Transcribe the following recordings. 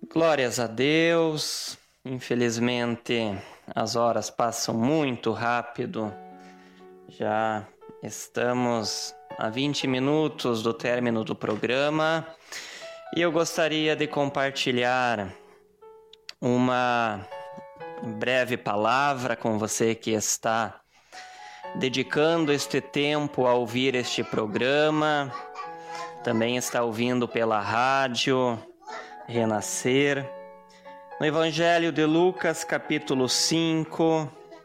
Glórias a Deus. Infelizmente, as horas passam muito rápido. Já estamos a 20 minutos do término do programa e eu gostaria de compartilhar uma breve palavra com você que está dedicando este tempo a ouvir este programa, também está ouvindo pela rádio Renascer. No Evangelho de Lucas, capítulo 5,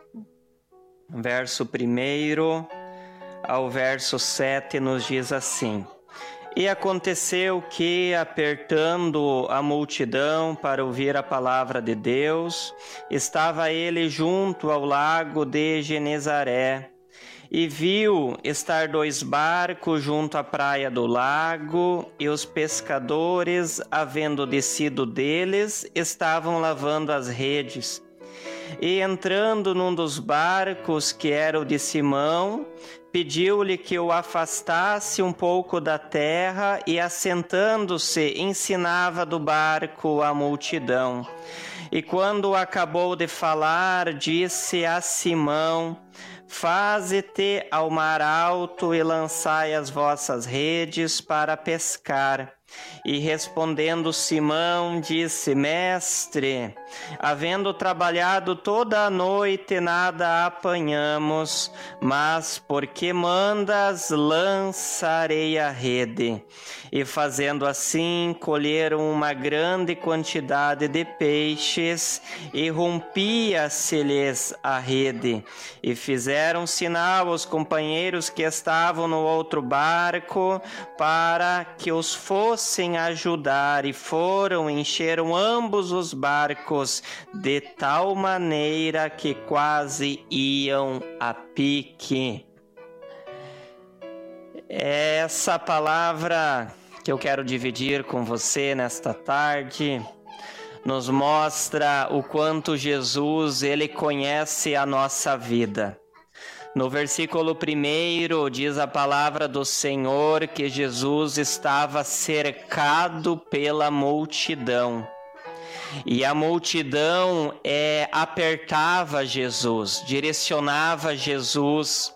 verso 1 ao verso 7, nos diz assim: E aconteceu que, apertando a multidão para ouvir a palavra de Deus, estava ele junto ao lago de Genezaré, e viu estar 2 barcos junto à praia do lago, e os pescadores, havendo descido deles, estavam lavando as redes. E entrando num dos barcos, que era o de Simão, pediu-lhe que o afastasse um pouco da terra, e assentando-se, ensinava do barco a multidão. E quando acabou de falar, disse a Simão: Faze-te ao mar alto e lançai as vossas redes para pescar. E respondendo Simão, disse: Mestre, havendo trabalhado toda a noite, nada apanhamos, mas porque mandas, lançarei a rede. E fazendo assim, colheram uma grande quantidade de peixes, e rompia-se-lhes a rede. E fizeram sinal aos companheiros que estavam no outro barco, para que os fossem ajudar, e foram, encheram ambos os barcos, de tal maneira que quase iam a pique. Essa palavra que eu quero dividir com você nesta tarde nos mostra o quanto Jesus, ele conhece a nossa vida. No versículo 1 diz a palavra do Senhor que Jesus estava cercado pela multidão. E a multidão apertava Jesus, direcionava Jesus,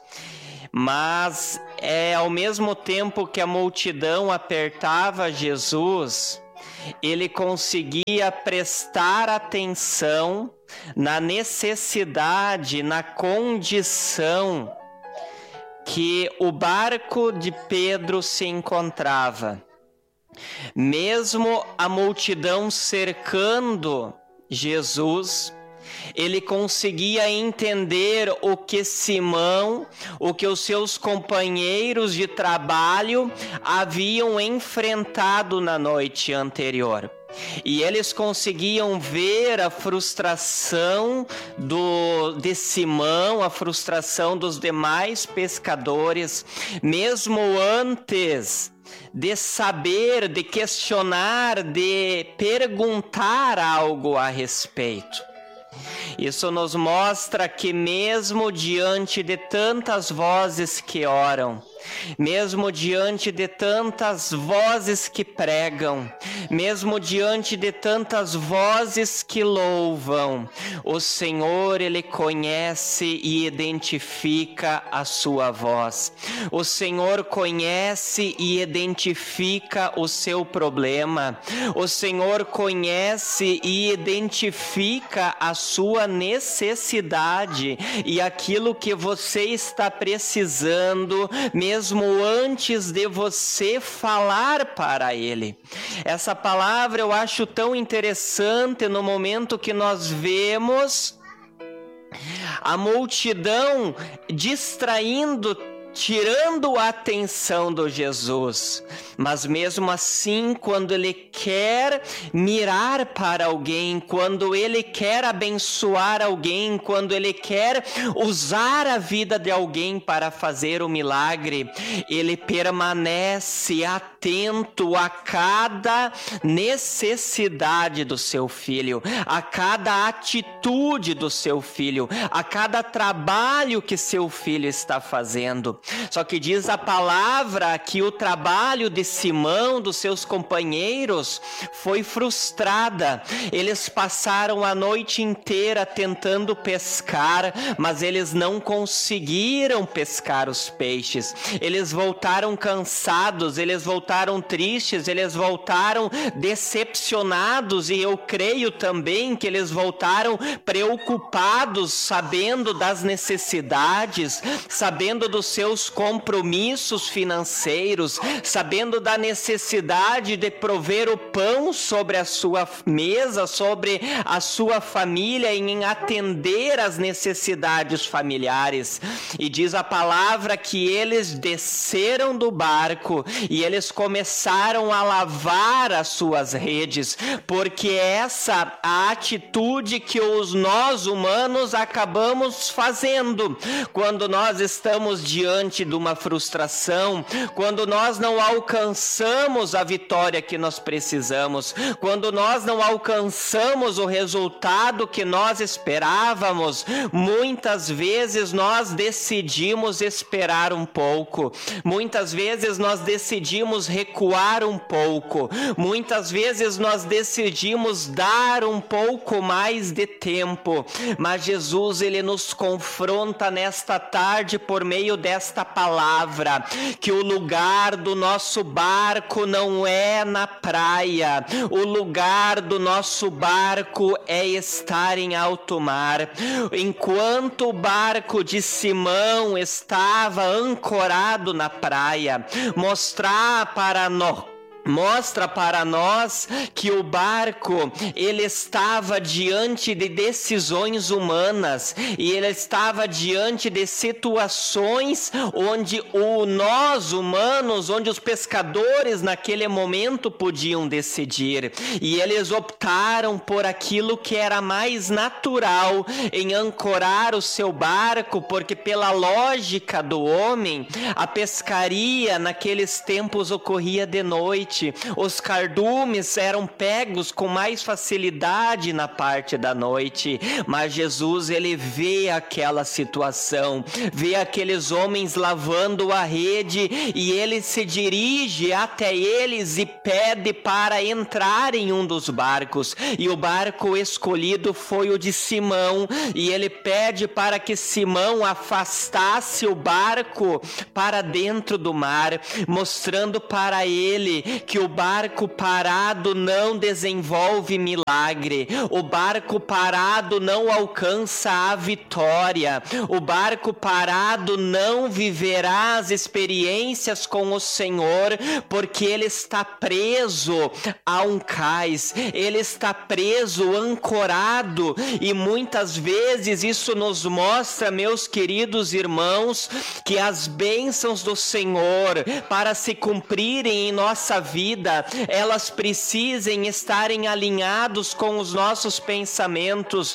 mas ao mesmo tempo que a multidão apertava Jesus, ele conseguia prestar atenção na necessidade, na condição que o barco de Pedro se encontrava. Mesmo a multidão cercando Jesus, ele conseguia entender o que Simão, o que os seus companheiros de trabalho haviam enfrentado na noite anterior. E eles conseguiam ver a frustração de Simão, a frustração dos demais pescadores, mesmo antes de saber, de questionar, de perguntar algo a respeito. Isso nos mostra que mesmo diante de tantas vozes que oram, mesmo diante de tantas vozes que pregam, mesmo diante de tantas vozes que louvam, o Senhor, ele conhece e identifica a sua voz. O Senhor conhece e identifica o seu problema. O Senhor conhece e identifica a sua necessidade e aquilo que você está precisando, mesmo antes de você falar para Ele. Essa palavra eu acho tão interessante no momento que nós vemos a multidão distraindo, tirando a atenção do Jesus. Mas mesmo assim, quando ele quer mirar para alguém, quando ele quer abençoar alguém, quando ele quer usar a vida de alguém para fazer o milagre, ele permanece atento a cada necessidade do seu filho, a cada atitude do seu filho, a cada trabalho que seu filho está fazendo. Só que diz a palavra que o trabalho de Simão, dos seus companheiros, foi frustrada. Eles passaram a noite inteira tentando pescar, mas eles não conseguiram pescar os peixes. Eles voltaram cansados, eles voltaram tristes, eles voltaram decepcionados, e eu creio também que eles voltaram preocupados, sabendo das necessidades, sabendo dos seus compromissos financeiros, sabendo da necessidade de prover o pão sobre a sua mesa, sobre a sua família, em atender às necessidades familiares. E diz a palavra que eles desceram do barco e eles começaram a lavar as suas redes, porque essa a atitude que nós humanos acabamos fazendo quando nós estamos diante de uma frustração, quando nós não alcançamos a vitória que nós precisamos, quando nós não alcançamos o resultado que nós esperávamos. Muitas vezes nós decidimos esperar um pouco, muitas vezes nós decidimos recuar um pouco, muitas vezes nós decidimos dar um pouco mais de tempo, mas Jesus, ele nos confronta nesta tarde por meio desta palavra, que o lugar do nosso barco não é na praia, o lugar do nosso barco é estar em alto mar. Enquanto o barco de Simão estava ancorado na praia, mostra para nós que o barco, ele estava diante de decisões humanas, e ele estava diante de situações onde nós humanos, onde os pescadores naquele momento podiam decidir, e eles optaram por aquilo que era mais natural, em ancorar o seu barco, porque pela lógica do homem, a pescaria naqueles tempos ocorria de noite. Os cardumes eram pegos com mais facilidade na parte da noite, mas Jesus, ele vê aquela situação, vê aqueles homens lavando a rede, e ele se dirige até eles e pede para entrar em um dos barcos, e o barco escolhido foi o de Simão, e ele pede para que Simão afastasse o barco para dentro do mar, mostrando para ele que o barco parado não desenvolve milagre, o barco parado não alcança a vitória, o barco parado não viverá as experiências com o Senhor, porque ele está preso a um cais, ele está preso, ancorado, e muitas vezes isso nos mostra, meus queridos irmãos, que as bênçãos do Senhor, para se cumprirem em nossa vida, elas precisem estarem alinhados com os nossos pensamentos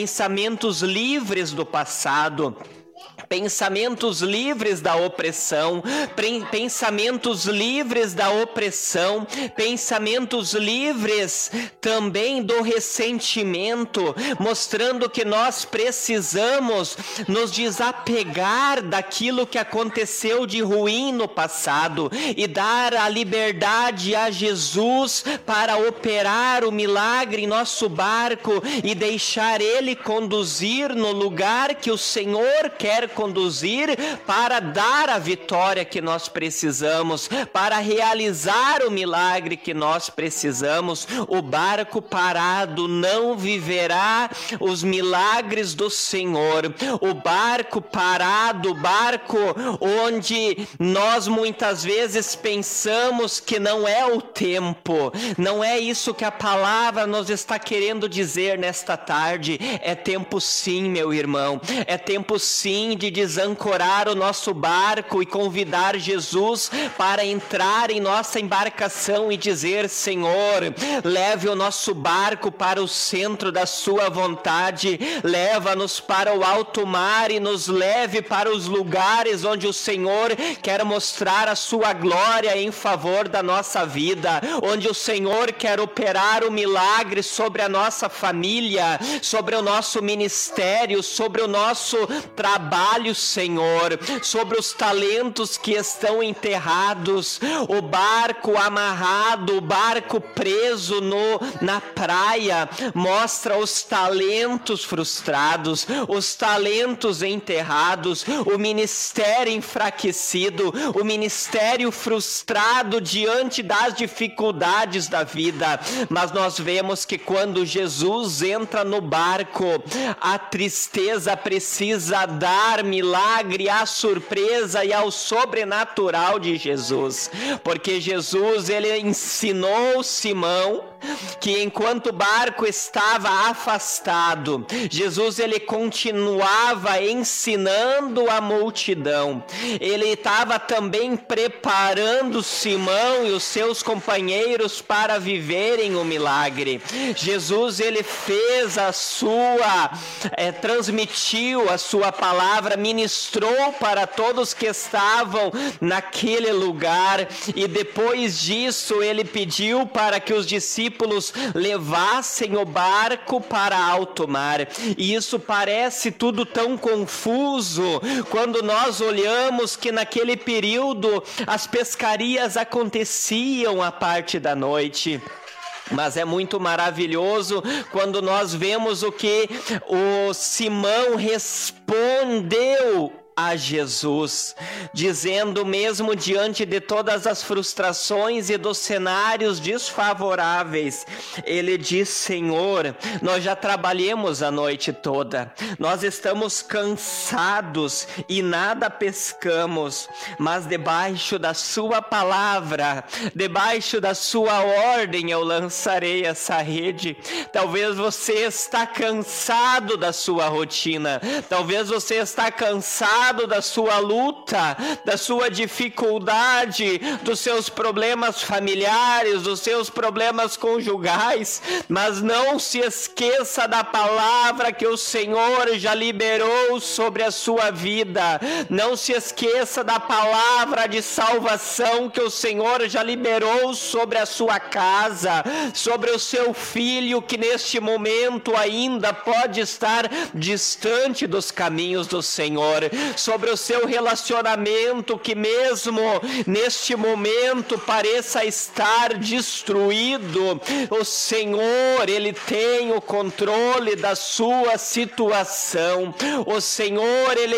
livres do passado, pensamentos livres da opressão, pensamentos livres da opressão, pensamentos livres também do ressentimento, mostrando que nós precisamos nos desapegar daquilo que aconteceu de ruim no passado e dar a liberdade a Jesus para operar o milagre em nosso barco e deixar Ele conduzir no lugar que o Senhor quer conduzir, para dar a vitória que nós precisamos, para realizar o milagre que nós precisamos. O barco parado não viverá os milagres do Senhor. O barco parado, o barco onde nós muitas vezes pensamos que não é o tempo, não é isso que a palavra nos está querendo dizer nesta tarde. É tempo sim, meu irmão, é tempo sim de desancorar o nosso barco e convidar Jesus para entrar em nossa embarcação e dizer: Senhor, leve o nosso barco para o centro da sua vontade, leva-nos para o alto mar e nos leve para os lugares onde o Senhor quer mostrar a sua glória em favor da nossa vida, onde o Senhor quer operar o milagre sobre a nossa família, sobre o nosso ministério, sobre o nosso trabalho, fale o Senhor sobre os talentos que estão enterrados, o barco amarrado, o barco preso na praia, mostra os talentos frustrados, os talentos enterrados, o ministério enfraquecido, o ministério frustrado diante das dificuldades da vida. Mas nós vemos que quando Jesus entra no barco, a tristeza precisa dar milagre à surpresa e ao sobrenatural de Jesus, porque Jesus, ele ensinou Simão que enquanto o barco estava afastado, Jesus, ele continuava ensinando a multidão. Ele estava também preparando Simão e os seus companheiros para viverem o milagre. Jesus, ele fez transmitiu a sua palavra, ministrou para todos que estavam naquele lugar, e depois disso ele pediu para que os discípulos levassem o barco para alto mar. E isso parece tudo tão confuso quando nós olhamos que naquele período as pescarias aconteciam à parte da noite. Mas é muito maravilhoso quando nós vemos o que o Simão respondeu a Jesus, dizendo, mesmo diante de todas as frustrações e dos cenários desfavoráveis, ele diz: Senhor, nós já trabalhamos a noite toda, nós estamos cansados e nada pescamos, mas debaixo da sua palavra, debaixo da sua ordem eu lançarei essa rede. Talvez você está cansado da sua rotina, talvez você está cansado da sua luta, da sua dificuldade, dos seus problemas familiares, dos seus problemas conjugais, mas não se esqueça da palavra que o Senhor já liberou sobre a sua vida. Não se esqueça da palavra de salvação que o Senhor já liberou sobre a sua casa, sobre o seu filho que neste momento ainda pode estar distante dos caminhos do Senhor, sobre o seu relacionamento que mesmo neste momento pareça estar destruído. O Senhor, ele tem o controle da sua situação. O Senhor, ele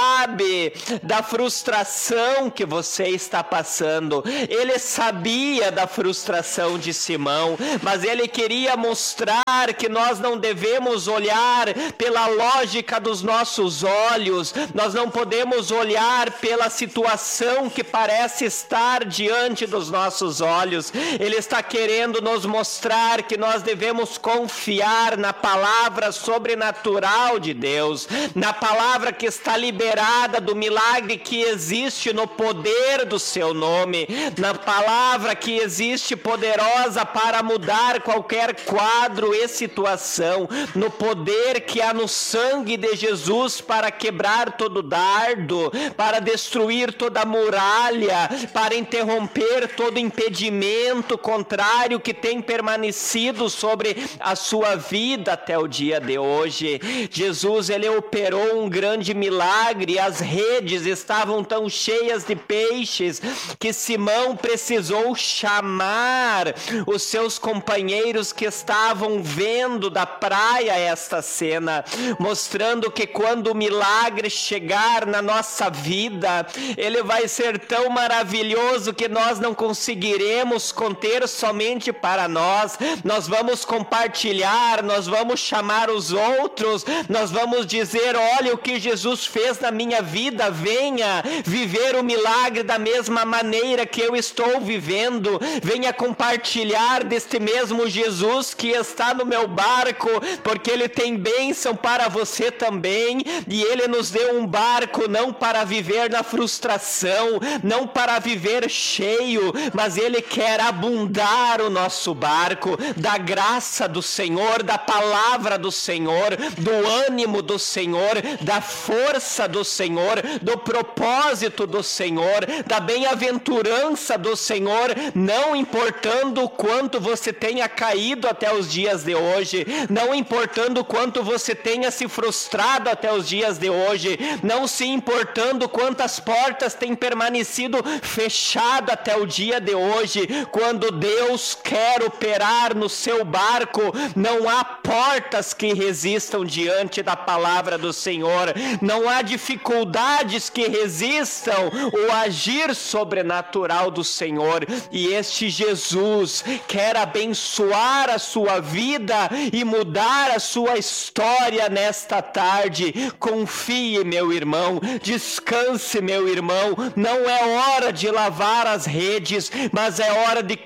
sabe da frustração que você está passando. Ele sabia da frustração de Simão, mas ele queria mostrar que nós não devemos olhar pela lógica dos nossos olhos, nós não podemos olhar pela situação que parece estar diante dos nossos olhos. Ele está querendo nos mostrar que nós devemos confiar na palavra sobrenatural de Deus, na palavra que está liberada do milagre que existe no poder do seu nome, na palavra que existe poderosa para mudar qualquer quadro e situação, no poder que há no sangue de Jesus para quebrar todo dardo, para destruir toda muralha, para interromper todo impedimento contrário que tem permanecido sobre a sua vida até o dia de hoje. Jesus, ele operou um grande milagre. As redes estavam tão cheias de peixes que Simão precisou chamar os seus companheiros que estavam vendo da praia esta cena, mostrando que quando o milagre chegar na nossa vida, ele vai ser tão maravilhoso que nós não conseguiremos conter somente para nós. Nós vamos compartilhar, nós vamos chamar os outros, nós vamos dizer: olha o que Jesus fez na minha vida, venha viver o milagre da mesma maneira que eu estou vivendo, venha compartilhar deste mesmo Jesus que está no meu barco, porque ele tem bênção para você também, e ele nos deu um barco não para viver na frustração, não para viver cheio, mas ele quer abundar o nosso barco da graça do Senhor, da palavra do Senhor, do ânimo do Senhor, da força do Senhor, do propósito do Senhor, da bem-aventurança do Senhor, não importando o quanto você tenha caído até os dias de hoje, não importando o quanto você tenha se frustrado até os dias de hoje, não se importando quantas portas têm permanecido fechadas até o dia de hoje. Quando Deus quer operar no seu barco, não há portas que resistam diante da palavra do Senhor, não há dificuldades que resistam o agir sobrenatural do Senhor. E este Jesus quer abençoar a sua vida e mudar a sua história nesta tarde. Confie, meu irmão, descanse, meu irmão. Não é hora de lavar as redes, mas é hora de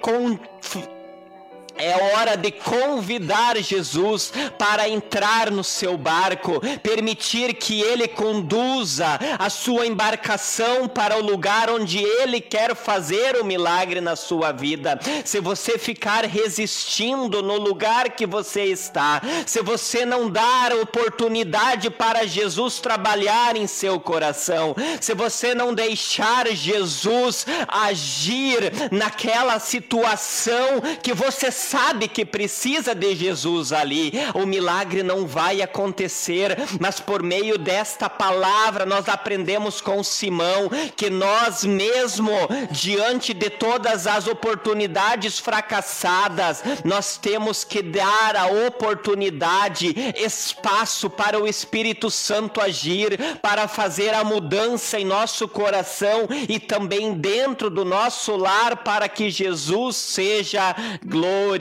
convidar Jesus para entrar no seu barco, permitir que Ele conduza a sua embarcação para o lugar onde Ele quer fazer o milagre na sua vida. Se você ficar resistindo no lugar que você está, se você não dar oportunidade para Jesus trabalhar em seu coração, se você não deixar Jesus agir naquela situação que você sabe que precisa de Jesus ali, o milagre não vai acontecer. Mas por meio desta palavra nós aprendemos com Simão que nós mesmo, diante de todas as oportunidades fracassadas, nós temos que dar a oportunidade, espaço para o Espírito Santo agir, para fazer a mudança em nosso coração e também dentro do nosso lar, para que Jesus seja glorificado.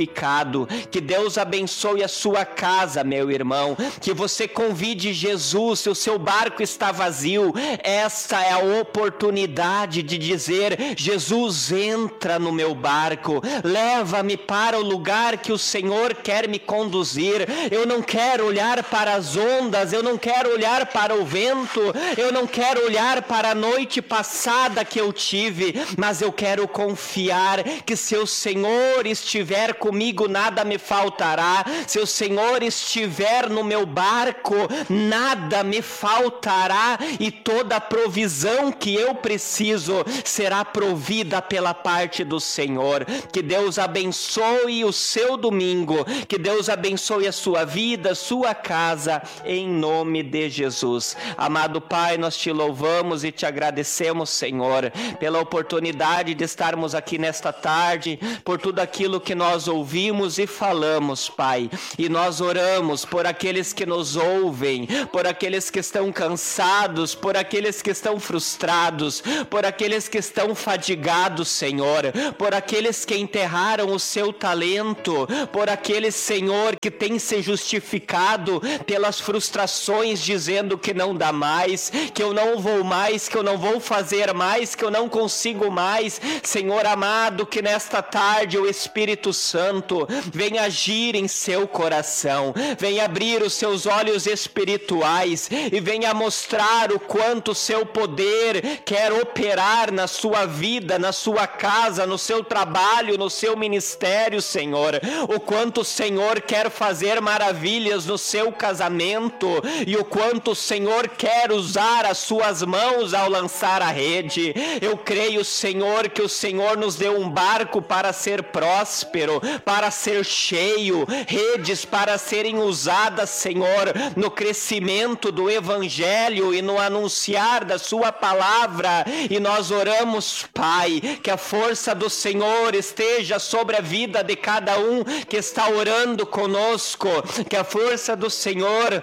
Que Deus abençoe a sua casa, meu irmão, que você convide Jesus. Se o seu barco está vazio, esta é a oportunidade de dizer: Jesus, entra no meu barco, leva-me para o lugar que o Senhor quer me conduzir. Eu não quero olhar para as ondas, eu não quero olhar para o vento, eu não quero olhar para a noite passada que eu tive, mas eu quero confiar que se o Senhor estiver comigo, nada me faltará. Se o Senhor estiver no meu barco, nada me faltará, e toda a provisão que eu preciso será provida pela parte do Senhor. Que Deus abençoe o seu domingo, que Deus abençoe a sua vida, sua casa, em nome de Jesus. Amado Pai, nós te louvamos e te agradecemos, Senhor, pela oportunidade de estarmos aqui nesta tarde, por tudo aquilo que nós ouvimos e falamos, Pai. E nós oramos por aqueles que nos ouvem, por aqueles que estão cansados, por aqueles que estão frustrados, por aqueles que estão fadigados, Senhor, por aqueles que enterraram o seu talento, por aqueles, Senhor, que têm se justificado pelas frustrações, dizendo que não dá mais, que eu não vou mais, que eu não vou fazer mais, que eu não consigo mais. Senhor amado, que nesta tarde o Espírito Santo venha agir em seu coração, venha abrir os seus olhos espirituais e venha mostrar o quanto o seu poder quer operar na sua vida, na sua casa, no seu trabalho, no seu ministério, Senhor. O quanto o Senhor quer fazer maravilhas no seu casamento e o quanto o Senhor quer usar as suas mãos ao lançar a rede. Eu creio, Senhor, que o Senhor nos deu um barco para ser próspero, para ser cheio, redes para serem usadas, Senhor, no crescimento do Evangelho e no anunciar da sua palavra. E nós oramos, Pai, que a força do Senhor esteja sobre a vida de cada um que está orando conosco, que a força do Senhor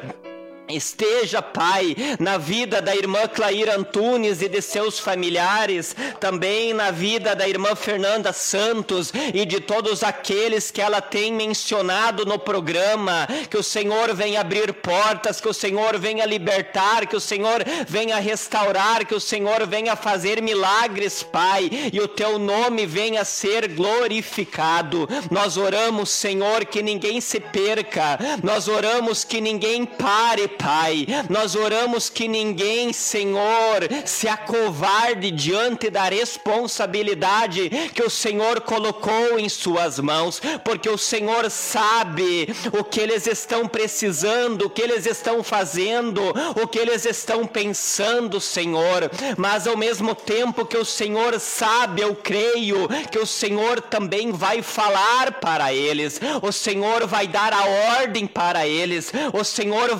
esteja, Pai, na vida da irmã Clair Antunes e de seus familiares, também na vida da irmã Fernanda Santos e de todos aqueles que ela tem mencionado no programa. Que o Senhor venha abrir portas, que o Senhor venha libertar, que o Senhor venha restaurar, que o Senhor venha fazer milagres, Pai, e o teu nome venha ser glorificado. Nós oramos, Senhor, que ninguém se perca, nós oramos que ninguém pare, Pai, nós oramos que ninguém, Senhor, se acovarde diante da responsabilidade que o Senhor colocou em suas mãos, porque o Senhor sabe o que eles estão precisando, o que eles estão fazendo, o que eles estão pensando, Senhor. Mas ao mesmo tempo que o Senhor sabe, eu creio que o Senhor também vai falar para eles, o Senhor vai dar a ordem para eles, o Senhor vai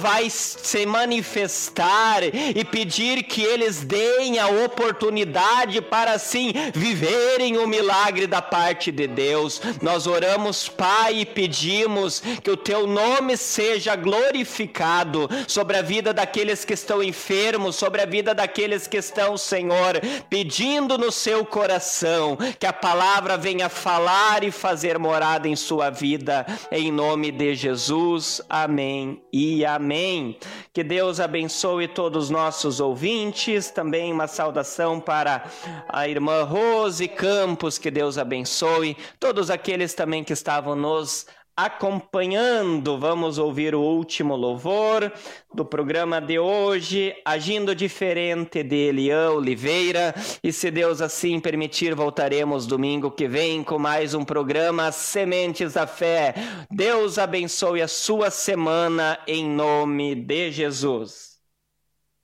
se manifestar e pedir que eles deem a oportunidade para assim viverem o milagre da parte de Deus. Nós oramos, Pai, e pedimos que o teu nome seja glorificado sobre a vida daqueles que estão enfermos, sobre a vida daqueles que estão, Senhor, pedindo no seu coração que a palavra venha falar e fazer morada em sua vida, em nome de Jesus, amém e amém. Que Deus abençoe todos os nossos ouvintes, também uma saudação para a irmã Rose Campos, que Deus abençoe, todos aqueles também que estavam nos acompanhando. Vamos ouvir o último louvor do programa de hoje, Agindo Diferente, de Elian Oliveira, e se Deus assim permitir, voltaremos domingo que vem com mais um programa Sementes da Fé. Deus abençoe a sua semana em nome de Jesus.